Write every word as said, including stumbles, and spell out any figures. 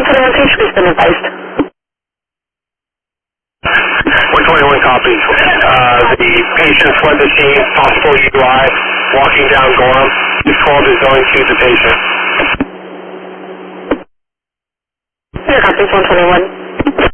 twenty-one two should be been advised. one twenty-one copies. Uh, the patient fled the scene, possible U I, walking down Gorham. two twelve is going to the patient. Here, copies one twenty-one.